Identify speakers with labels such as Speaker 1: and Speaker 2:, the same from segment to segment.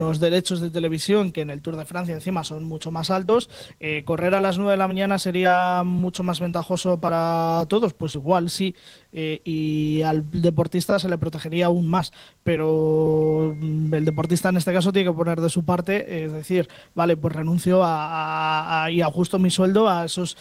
Speaker 1: los derechos de televisión, que en el Tour de Francia encima son mucho más altos, correr a las 9 de la mañana sería mucho más ventajoso para todos, pues igual sí, y al deportista se le protegería aún más, pero el deportista en este caso tiene que poner de su parte, es decir, vale, pues renuncio y ajusto mi sueldo a esos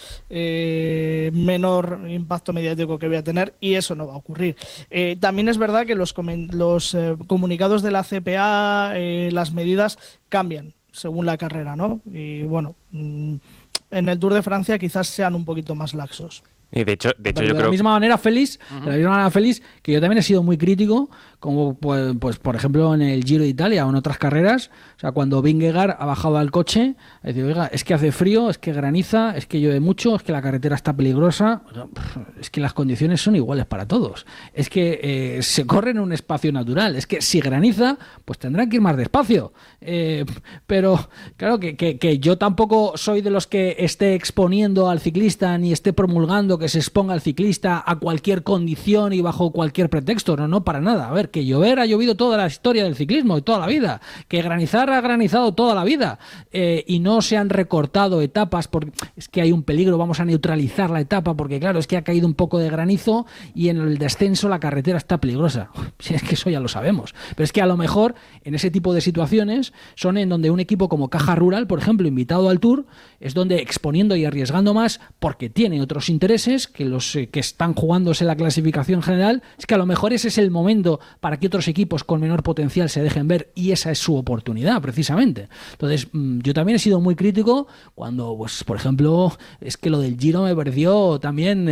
Speaker 1: menor impacto mediático que voy a tener, y eso no va a ocurrir. También es verdad que los comunicados de la CPA, las medidas cambian según la carrera, ¿no? Y bueno, en el Tour de Francia quizás sean un poquito más laxos.
Speaker 2: Y de hecho
Speaker 3: Pero
Speaker 2: yo
Speaker 3: de
Speaker 2: creo...
Speaker 3: la misma manera, Félix, de la misma manera, Félix, que yo también he sido muy crítico, como pues por ejemplo en el Giro de Italia o en otras carreras, o sea, cuando Vingegaard ha bajado al coche, ha dicho, oiga, es que hace frío, es que graniza, es que llueve mucho, es que la carretera está peligrosa, es que las condiciones son iguales para todos, es que se corre en un espacio natural, es que si graniza, pues tendrán que ir más despacio, pero claro que yo tampoco soy de los que esté exponiendo al ciclista ni esté promulgando que se exponga al ciclista a cualquier condición y bajo cualquier pretexto, no, para nada. A ver, que llover ha llovido toda la historia del ciclismo y toda la vida, que granizar ha granizado toda la vida, y no se han recortado etapas porque es que hay un peligro, vamos a neutralizar la etapa porque claro, es que ha caído un poco de granizo y en el descenso la carretera está peligrosa. Si es que eso ya lo sabemos, pero es que a lo mejor en ese tipo de situaciones son en donde un equipo como Caja Rural, por ejemplo, invitado al Tour, es donde exponiendo y arriesgando más porque tiene otros intereses que los que están jugándose la clasificación general, es que a lo mejor ese es el momento para que otros equipos con menor potencial se dejen ver y esa es su oportunidad precisamente. Entonces yo también he sido muy crítico cuando, pues por ejemplo, es que lo del Giro me pareció también,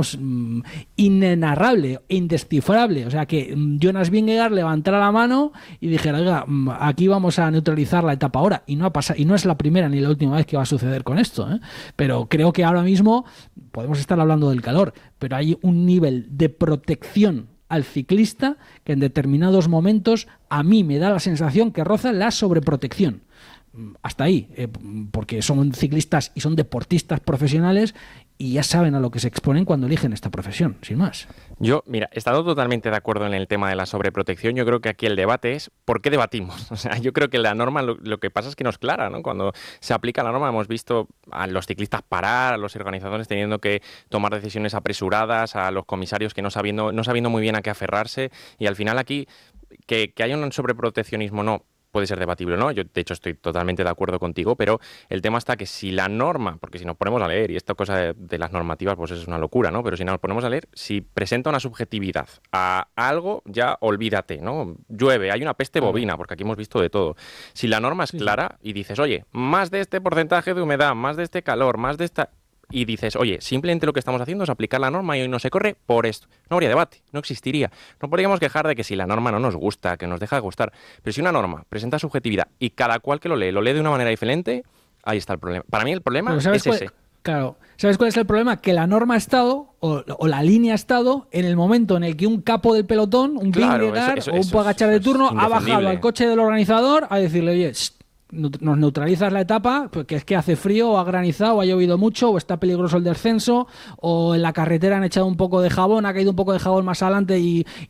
Speaker 3: inenarrable, indescifrable, o sea que Jonas Vingegaard levantara la mano y dijera, oiga, aquí vamos a neutralizar la etapa ahora, y no ha pasado, y no es la primera ni la última vez que va a suceder con esto, pero creo que ahora mismo podemos estar hablando del calor, pero hay un nivel de protección al ciclista que en determinados momentos a mí me da la sensación que roza la sobreprotección. Hasta ahí, porque son ciclistas y son deportistas profesionales y ya saben a lo que se exponen cuando eligen esta profesión, sin más.
Speaker 2: Yo, mira, he estado totalmente de acuerdo en el tema de la sobreprotección. Yo creo que aquí el debate es ¿por qué debatimos? O sea, yo creo que la norma lo que pasa es que no es clara, ¿no? Cuando se aplica la norma hemos visto a los ciclistas parar, a los organizadores teniendo que tomar decisiones apresuradas, a los comisarios que no sabiendo muy bien a qué aferrarse, y al final aquí que haya un sobreproteccionismo no puede ser debatible, ¿no? Yo, de hecho, estoy totalmente de acuerdo contigo, pero el tema está que si la norma, porque si nos ponemos a leer, y esta cosa de las normativas, pues es una locura, ¿no? Pero si nos ponemos a leer, si presenta una subjetividad a algo, ya olvídate, ¿no? Llueve, hay una peste bovina, porque aquí hemos visto de todo. Si la norma es clara y dices, oye, más de este porcentaje de humedad, más de este calor, más de esta... y dices, oye, simplemente lo que estamos haciendo es aplicar la norma y hoy no se corre por esto. No habría debate, no existiría. No podríamos quejar de que si la norma no nos gusta, que nos deja de gustar. Pero si una norma presenta subjetividad y cada cual que lo lee de una manera diferente, ahí está el problema. Para mí el problema es ese.
Speaker 3: Claro, ¿sabes cuál es el problema? Que la norma ha estado, o la línea ha estado, en el momento en el que un capo del pelotón, un Vingegaard o un Pogačar de turno, ha bajado al coche del organizador a decirle, oye, nos neutralizas la etapa, porque es que hace frío, o ha granizado, o ha llovido mucho, o está peligroso el descenso, o en la carretera han echado un poco de jabón, ha caído un poco de jabón más adelante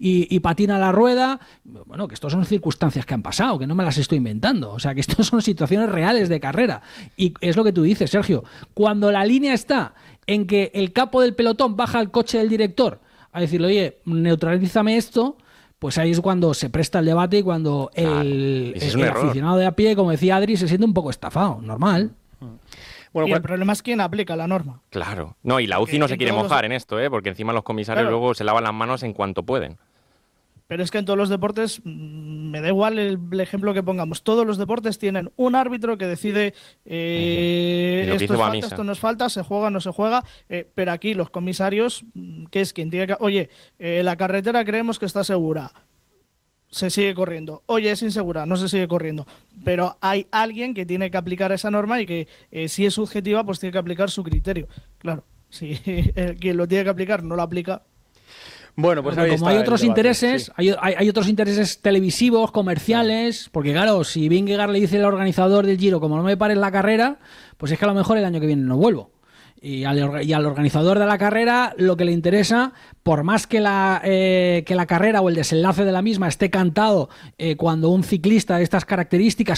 Speaker 3: y patina la rueda. Bueno, que estas son circunstancias que han pasado, que no me las estoy inventando. O sea, que estas son situaciones reales de carrera. Y es lo que tú dices, Sergio. Cuando la línea está en que el capo del pelotón baja al coche del director a decirle, oye, neutralízame esto, pues ahí es cuando se presta el debate y cuando el aficionado de a pie, como decía Adri, se siente un poco estafado, normal.
Speaker 1: Bueno, y el problema es quién aplica la norma.
Speaker 2: Claro. No, y la UCI no se quiere mojar en esto, porque encima los comisarios luego se lavan las manos en cuanto pueden.
Speaker 1: Pero es que en todos los deportes, me da igual el ejemplo que pongamos, todos los deportes tienen un árbitro que decide esto es falta, esto no es falta, se juega, no se juega, pero aquí los comisarios, que es quien tiene que... Oye, la carretera creemos que está segura, se sigue corriendo. Oye, es insegura, no se sigue corriendo. Pero hay alguien que tiene que aplicar esa norma y que si es subjetiva, pues tiene que aplicar su criterio. Claro, si quien lo tiene que aplicar no lo aplica...
Speaker 4: Bueno, pues
Speaker 3: como hay otros intereses, sí. hay otros intereses televisivos, comerciales, porque claro, si Vingegaard le dice al organizador del Giro, como no me pares la carrera, pues es que a lo mejor el año que viene no vuelvo. Y al organizador de la carrera lo que le interesa, por más que la carrera o el desenlace de la misma esté cantado cuando un ciclista de estas características